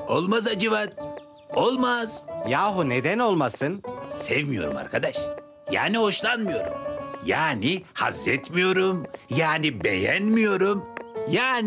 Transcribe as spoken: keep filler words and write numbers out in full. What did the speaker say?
Olmaz Hacivat. Olmaz. Yahu neden olmasın? Sevmiyorum arkadaş. Yani hoşlanmıyorum. Yani haz etmiyorum. Yani beğenmiyorum. Yani